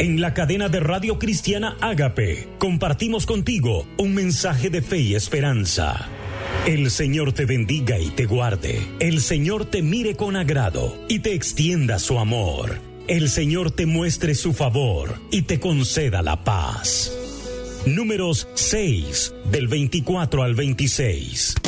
En la cadena de Radio Cristiana Ágape, compartimos contigo un mensaje de fe y esperanza. El Señor te bendiga y te guarde. El Señor te mire con agrado y te extienda su amor. El Señor te muestre su favor y te conceda la paz. Números 6, del 24 al 26.